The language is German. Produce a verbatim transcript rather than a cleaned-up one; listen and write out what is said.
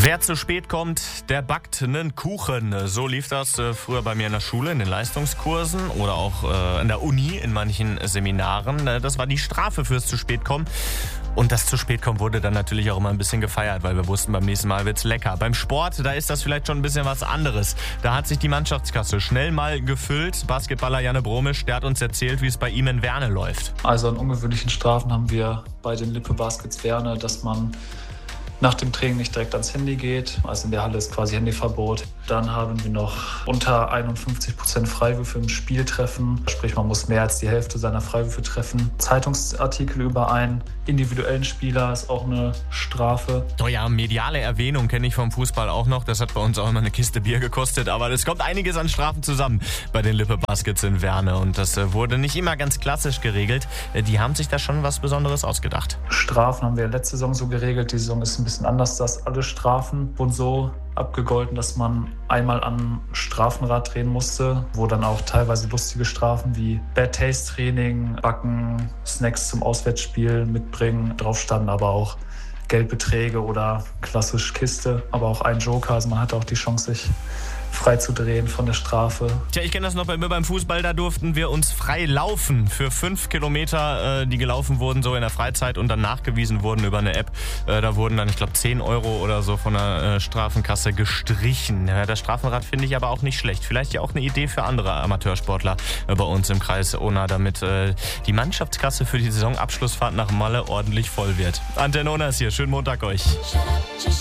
Wer zu spät kommt, der backt einen Kuchen. So lief das äh, früher bei mir in der Schule, in den Leistungskursen oder auch äh, in der Uni, in manchen Seminaren. Äh, das war die Strafe fürs zu spät kommen. Und das zu spät kommen wurde dann natürlich auch immer ein bisschen gefeiert, weil wir wussten, beim nächsten Mal wird's lecker. Beim Sport, da ist das vielleicht schon ein bisschen was anderes. Da hat sich die Mannschaftskasse schnell mal gefüllt. Basketballer Janne Bromisch, der hat uns erzählt, wie es bei ihm in Werne läuft. Also an ungewöhnlichen Strafen haben wir bei den Lippe Baskets Werne, dass man nach dem Training nicht direkt ans Handy geht. Also in der Halle ist quasi Handyverbot. Dann haben wir noch unter einundfünfzig Prozent Freiwürfe im Spieltreffen. Sprich, man muss mehr als die Hälfte seiner Freiwürfe treffen. Zeitungsartikel über einen individuellen Spieler ist auch eine Strafe. Oh ja, mediale Erwähnung kenne ich vom Fußball auch noch. Das hat bei uns auch immer eine Kiste Bier gekostet. Aber es kommt einiges an Strafen zusammen bei den Lippe Baskets in Werne. Und das wurde nicht immer ganz klassisch geregelt. Die haben sich da schon was Besonderes ausgedacht. Strafen haben wir letzte Saison so geregelt. Die Saison ist ein bisschen anders, dass alle Strafen wurden so abgegolten, dass man einmal am Strafenrad drehen musste, wo dann auch teilweise lustige Strafen wie Bad Taste Training, Backen, Snacks zum Auswärtsspiel mitbringen drauf standen, aber auch Geldbeträge oder klassisch Kiste, aber auch ein Joker, also man hatte auch die Chance, sich frei zu drehen von der Strafe. Tja, ich kenne das noch bei mir beim Fußball, da durften wir uns frei laufen für fünf Kilometer, äh, die gelaufen wurden so in der Freizeit und dann nachgewiesen wurden über eine App. Äh, da wurden dann, ich glaube, zehn Euro oder so von der äh, Strafenkasse gestrichen. Ja, das Strafenrad finde ich aber auch nicht schlecht. Vielleicht ja auch eine Idee für andere Amateursportler äh, bei uns im Kreis Unna, damit äh, die Mannschaftskasse für die Saisonabschlussfahrt nach Malle ordentlich voll wird. Antenne Unna ist hier, schönen Montag euch.